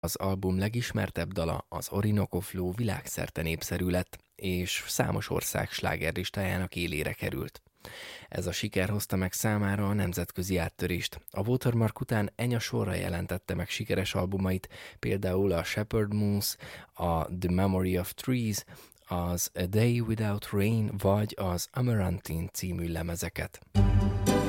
Az album legismertebb dala, az Orinoco Flow világszerte népszerű lett, és számos ország slágerlistájának élére került. Ez a siker hozta meg számára a nemzetközi áttörést. A Watermark után Enya sorra jelentette meg sikeres albumait, például a Shepherd Moose, a The Memory of Trees, az A Day Without Rain vagy az Amaranthine című lemezeket.